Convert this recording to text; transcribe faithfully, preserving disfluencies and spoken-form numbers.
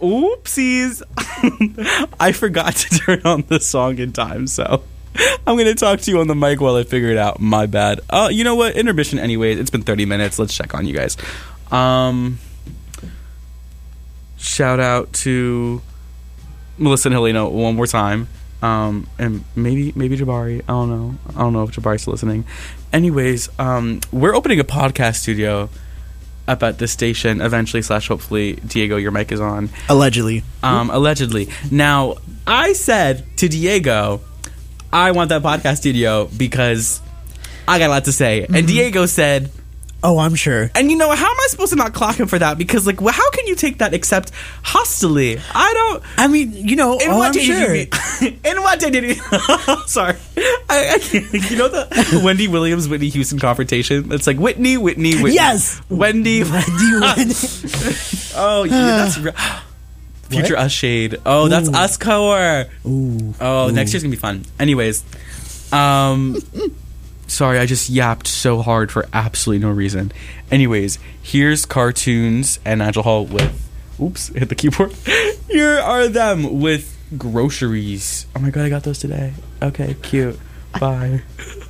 Oopsies. I forgot to turn on the song in time, so I'm going to talk to you on the mic while I figure it out. My bad. Uh, you know what? Intermission anyway. It's been thirty minutes. Let's check on you guys. Um, shout out to Melissa and Helena one more time. Um, and maybe maybe Jabari. I don't know. I don't know if Jabari's still listening. Anyways, um, we're opening a podcast studio up at this station eventually slash hopefully. Diego, your mic is on. Allegedly. Um, allegedly. Now, I said to Diego, I want that podcast studio because I got a lot to say. Mm-hmm. And Diego said, oh, I'm sure. And you know, how am I supposed to not clock him for that? Because, like, well, how can you take that except hostily? I don't... I mean, you know, in oh, what I'm day sure. Did you, in what day did you... Sorry. I, I can't... You know the Wendy Williams, Whitney Houston confrontation? It's like, Whitney, Whitney, Whitney. Yes! Wendy. Wendy, Wendy. Oh, yeah, that's... Real. Future Us shade. Oh, that's Ooh. Us Core. Ooh. Oh, Ooh. next year's gonna be fun. Anyways, um, sorry, I just yapped so hard for absolutely no reason. Anyways, here's Cartoons and Nigel Hall with, oops, hit the keyboard. Here are them with groceries. Oh my god, I got those today. Okay, cute. Bye.